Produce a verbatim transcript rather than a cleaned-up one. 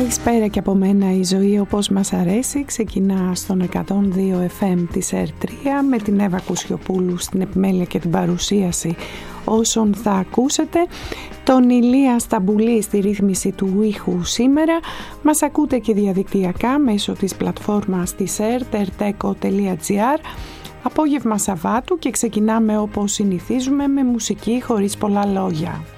Καλησπέρα και από μένα. Η ζωή όπως μας αρέσει ξεκινά στον εκατόν δύο εφ εμ της Ερ τρία με την Εύα Κουσιοπούλου στην επιμέλεια και την παρουσίαση όσων θα ακούσετε, τον Ηλία Σταμπουλή στη ρύθμιση του ήχου σήμερα. Μας ακούτε και διαδικτυακά μέσω της πλατφόρμας της ερ, erteco τελεία τζι άρ. Απόγευμα Σαββάτου και ξεκινάμε όπως συνηθίζουμε με μουσική χωρίς πολλά λόγια.